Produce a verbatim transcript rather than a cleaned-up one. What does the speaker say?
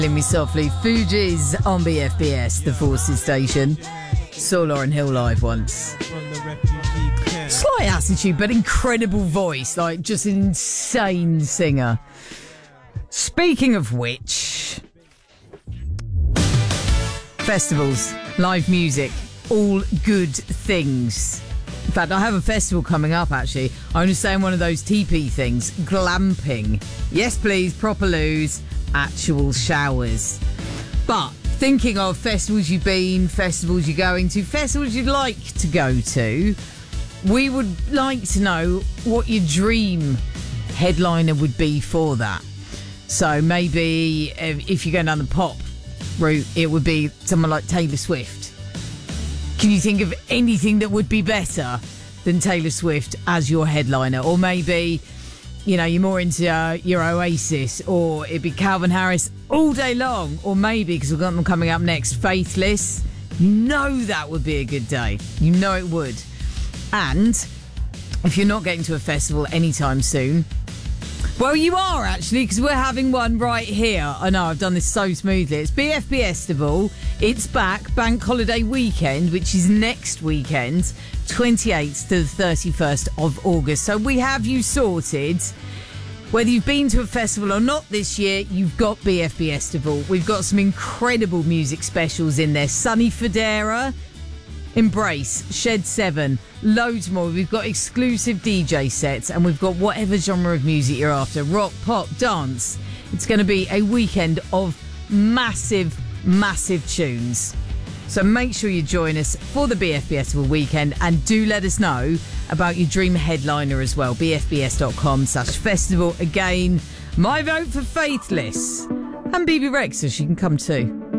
Me softly, Fugees on B F B S, the Forces station. Saw Lauryn Hill live once. Slight attitude, but incredible voice, like just an insane singer. Speaking of which, festivals, live music, all good things. In fact, I have a festival coming up, actually. I'm just saying one of those teepee things, glamping. Yes, please, proper loos, actual showers. But thinking of festivals you've been, festivals you're going to, festivals you'd like to go to, we would like to know what your dream headliner would be for that. So maybe if you're going down the pop route, it would be someone like Taylor Swift. Can you think of anything that would be better than Taylor Swift as your headliner? Or maybe, you know, you're more into uh, your Oasis, or it'd be Calvin Harris all day long. Or maybe, because we've got them coming up next, Faithless. You know that would be a good day. You know it would. And if you're not getting to a festival anytime soon, well, you are actually, because we're having one right here. I know, I've done this so smoothly. It's B F B Festival. It's back, Bank Holiday Weekend, which is next weekend, twenty-eighth to the thirty-first of August. So we have you sorted. Whether you've been to a festival or not this year, you've got B F B Festival. We've got some incredible music specials in there. Sunny Federa, Embrace, Shed seven, loads more. We've got exclusive D J sets, and we've got whatever genre of music you're after. Rock, pop, dance. It's going to be a weekend of massive, massive tunes. So make sure you join us for the B F B Festival weekend, and do let us know about your dream headliner as well. B F B S dot com slash festival. Again, my vote for Faithless. And B B Rex, so she can come too.